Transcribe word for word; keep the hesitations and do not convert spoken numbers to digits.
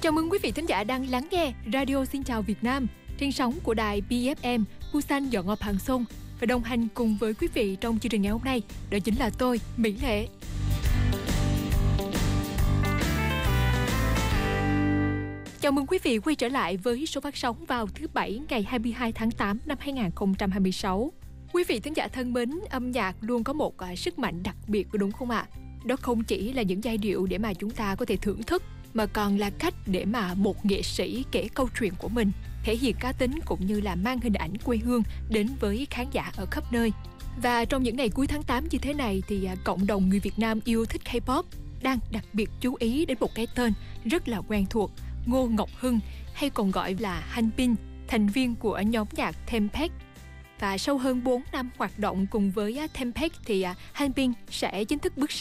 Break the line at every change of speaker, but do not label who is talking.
Chào mừng quý vị thính giả đang lắng nghe Radio Xin Chào Việt Nam trên sóng của đài bê ép em Busan Dọn Ngọc Hàng Sông. Và đồng hành cùng với quý vị trong chương trình ngày hôm nay đó chính là tôi, Mỹ Lệ. Chào mừng quý vị quay trở lại với số phát sóng vào thứ Bảy ngày hai mươi hai tháng tám năm hai nghìn không trăm hai mươi sáu. Quý vị thính giả thân mến, âm nhạc luôn có một uh, sức mạnh đặc biệt đúng không ạ? Đó không chỉ là những giai điệu để mà chúng ta có thể thưởng thức, mà còn là cách để mà một nghệ sĩ kể câu chuyện của mình, thể hiện cá tính cũng như là mang hình ảnh quê hương đến với khán giả ở khắp nơi. Và trong những ngày cuối tháng tám như thế này thì uh, cộng đồng người Việt Nam yêu thích K-pop đang đặc biệt chú ý đến một cái tên rất là quen thuộc, Ngô Ngọc Hưng, hay còn gọi là Hanbin, thành viên của nhóm nhạc Tempest. Và sau hơn bốn năm hoạt động cùng với Tempest thì Hanbin sẽ chính thức bước